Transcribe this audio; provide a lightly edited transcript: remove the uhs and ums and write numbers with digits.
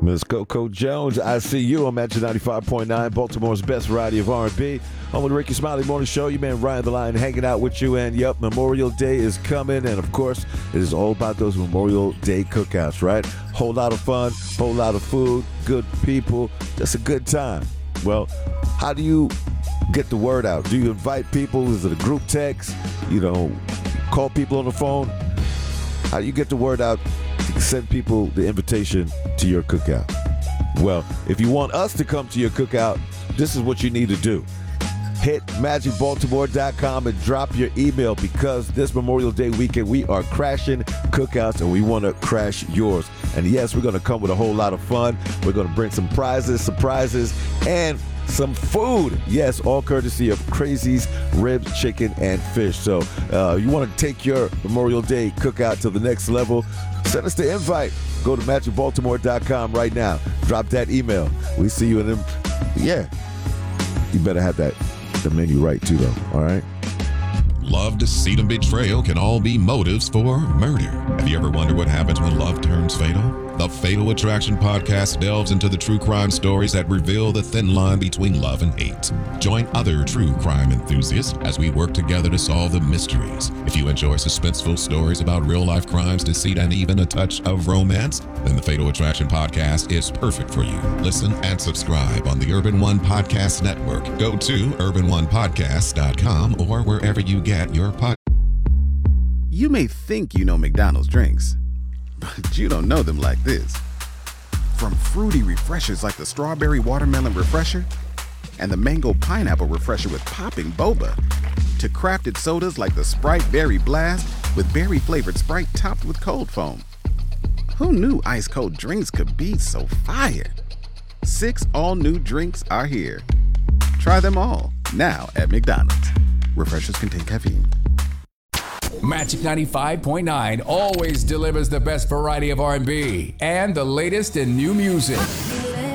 Miss Coco Jones, I see you. I'm at 95.9, Baltimore's best variety of R&B. On with Ricky Smiley Morning Show. You man Ryan the Lion hanging out with you. And yep, Memorial Day is coming. And of course, it is all about those Memorial Day cookouts, right? Whole lot of fun, whole lot of food, good people, just a good time. Well, how do you get the word out? Do you invite people? Is it a group text? Call people on the phone? How do you get the word out to send people the invitation to your cookout? Well, if you want us to come to your cookout, this is what you need to do. Hit magicbaltimore.com and drop your email, because this Memorial Day weekend we are crashing cookouts and we want to crash yours. And yes, we're going to come with a whole lot of fun. We're going to bring some prizes, surprises, and some food. Yes, all courtesy of Crazy's Ribs, Chicken, and Fish. So you want to take your Memorial Day cookout to the next level, send us the invite. Go to magicbaltimore.com right now. Drop that email. We see you in them. Yeah, you better have the menu right too, though. All right. Love, deceit, and betrayal can all be motives for murder. Have you ever wondered what happens when love turns fatal? The Fatal Attraction podcast delves into the true crime stories that reveal the thin line between love and hate. Join other true crime enthusiasts as we work together to solve the mysteries. If you enjoy suspenseful stories about real-life crimes, deceit, and even a touch of romance, then the Fatal Attraction podcast is perfect for you. Listen and subscribe on the Urban One Podcast Network. Go to urbanonepodcast.com or wherever you get your podcast. You may think you know McDonald's drinks, but you don't know them like this. From fruity refreshers like the Strawberry Watermelon Refresher and the Mango Pineapple Refresher with popping boba, to crafted sodas like the Sprite Berry Blast with berry-flavored Sprite topped with cold foam. Who knew ice-cold drinks could be so fire? 6 all-new drinks are here. Try them all, now at McDonald's. Refreshers contain caffeine. Magic 95.9 always delivers the best variety of R&B and the latest in new music.